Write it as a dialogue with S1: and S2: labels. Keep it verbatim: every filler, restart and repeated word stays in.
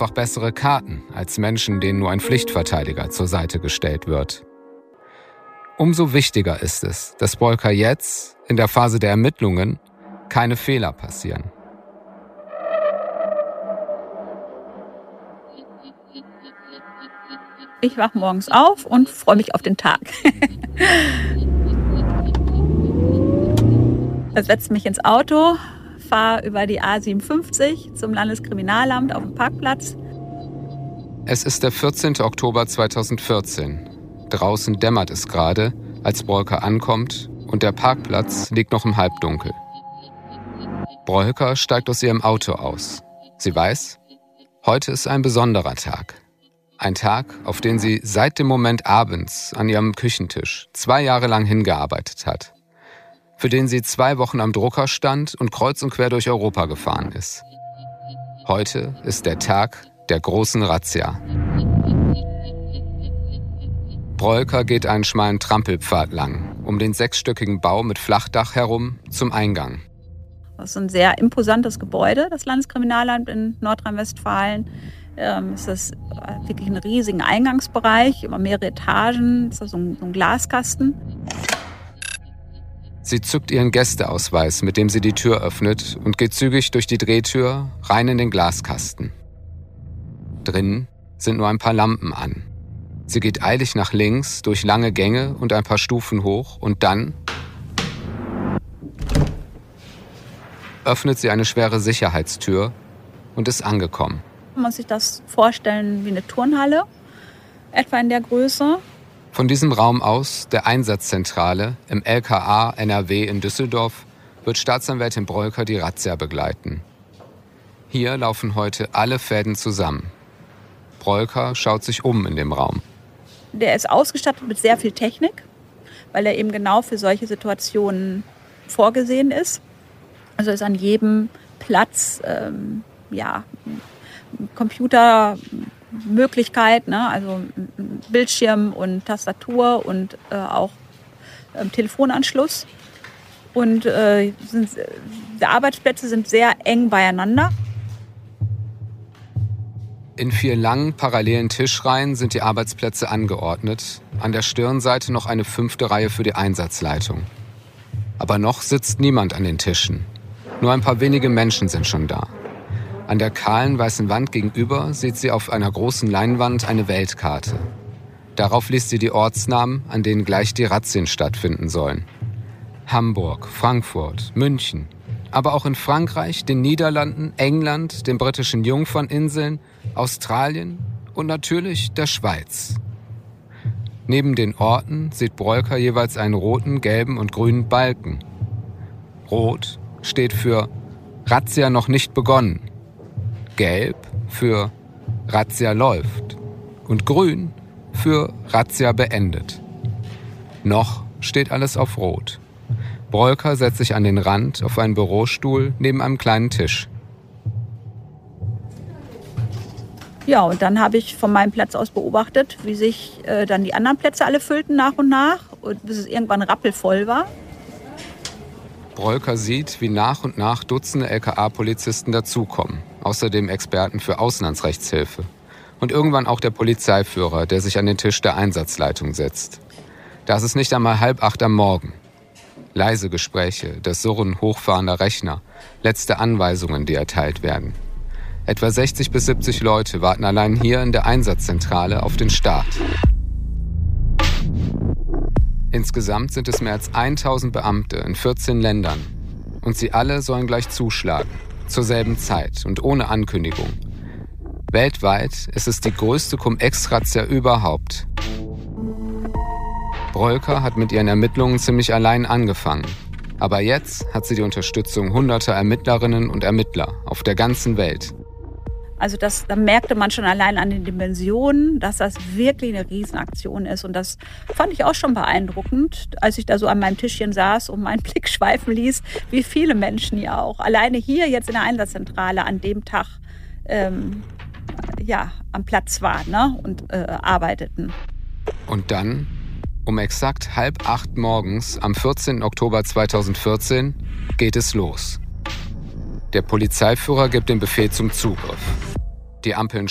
S1: einfach bessere Karten als Menschen, denen nur ein Pflichtverteidiger zur Seite gestellt wird. Umso wichtiger ist es, dass Brolka jetzt, in der Phase der Ermittlungen, keine Fehler passieren.
S2: Ich wache morgens auf und freue mich auf den Tag. Ich setze mich ins Auto, fahre über die A siebenundfünfzig zum Landeskriminalamt auf dem Parkplatz.
S1: Es ist der vierzehnte Oktober zweitausendvierzehn. Draußen dämmert es gerade, als Brolka ankommt und der Parkplatz liegt noch im Halbdunkel. Brolka steigt aus ihrem Auto aus. Sie weiß, heute ist ein besonderer Tag. Ein Tag, auf den sie seit dem Moment abends an ihrem Küchentisch zwei Jahre lang hingearbeitet hat. Für den sie zwei Wochen am Drucker stand und kreuz und quer durch Europa gefahren ist. Heute ist der Tag der großen Razzia. Brolka geht einen schmalen Trampelpfad lang, um den sechsstöckigen Bau mit Flachdach herum zum Eingang.
S2: Das ist ein sehr imposantes Gebäude, das Landeskriminalamt in Nordrhein-Westfalen. Ähm, es ist wirklich ein riesigen Eingangsbereich, über mehrere Etagen, es ist so ein, so ein Glaskasten.
S1: Sie zückt ihren Gästeausweis, mit dem sie die Tür öffnet, und geht zügig durch die Drehtür rein in den Glaskasten. Drinnen sind nur ein paar Lampen an. Sie geht eilig nach links, durch lange Gänge und ein paar Stufen hoch und dann öffnet sie eine schwere Sicherheitstür und ist angekommen.
S2: Man muss sich das vorstellen wie eine Turnhalle, etwa in der Größe.
S1: Von diesem Raum aus, der Einsatzzentrale im L K A N R W in Düsseldorf, wird Staatsanwältin Brolka die Razzia begleiten. Hier laufen heute alle Fäden zusammen. Brolka schaut sich um in dem Raum.
S2: Der ist ausgestattet mit sehr viel Technik, weil er eben genau für solche Situationen vorgesehen ist. Also ist an jedem Platz ähm, ja, Computermöglichkeit, ne? Also Bildschirm und Tastatur und äh, auch ähm, Telefonanschluss. Und äh, sind, die Arbeitsplätze sind sehr eng beieinander.
S1: In vier langen, parallelen Tischreihen sind die Arbeitsplätze angeordnet. An der Stirnseite noch eine fünfte Reihe für die Einsatzleitung. Aber noch sitzt niemand an den Tischen. Nur ein paar wenige Menschen sind schon da. An der kahlen weißen Wand gegenüber sieht sie auf einer großen Leinwand eine Weltkarte. Darauf liest sie die Ortsnamen, an denen gleich die Razzien stattfinden sollen. Hamburg, Frankfurt, München. Aber auch in Frankreich, den Niederlanden, England, den britischen Jungferninseln, Australien und natürlich der Schweiz. Neben den Orten sieht Brolka jeweils einen roten, gelben und grünen Balken. Rot steht für Razzia noch nicht begonnen. Gelb für Razzia läuft und grün für Razzia beendet. Noch steht alles auf Rot. Brolka setzt sich an den Rand auf einen Bürostuhl neben einem kleinen Tisch.
S2: Ja, und dann habe ich von meinem Platz aus beobachtet, wie sich äh, dann die anderen Plätze alle füllten nach und nach, und bis es irgendwann rappelvoll war.
S1: Brolka sieht, wie nach und nach Dutzende L K A-Polizisten dazukommen, außerdem Experten für Auslandsrechtshilfe und irgendwann auch der Polizeiführer, der sich an den Tisch der Einsatzleitung setzt. Da ist es nicht einmal halb acht am Morgen. Leise Gespräche, das Surren hochfahrender Rechner, letzte Anweisungen, die erteilt werden. Etwa sechzig bis siebzig Leute warten allein hier in der Einsatzzentrale auf den Start. Insgesamt sind es mehr als tausend Beamte in vierzehn Ländern. Und sie alle sollen gleich zuschlagen, zur selben Zeit und ohne Ankündigung. Weltweit ist es die größte Cum-Ex-Razzia überhaupt. Brolka hat mit ihren Ermittlungen ziemlich allein angefangen. Aber jetzt hat sie die Unterstützung hunderter Ermittlerinnen und Ermittler auf der ganzen Welt.
S2: Also das, da merkte man schon allein an den Dimensionen, dass das wirklich eine Riesenaktion ist. Und das fand ich auch schon beeindruckend, als ich da so an meinem Tischchen saß und meinen Blick schweifen ließ, wie viele Menschen ja auch alleine hier jetzt in der Einsatzzentrale an dem Tag ähm, ja, am Platz waren, ne? Und äh, arbeiteten.
S1: Und dann, um exakt halb acht morgens am vierzehnten Oktober zweitausendvierzehn, geht es los. Der Polizeiführer gibt den Befehl zum Zugriff. Die Ampeln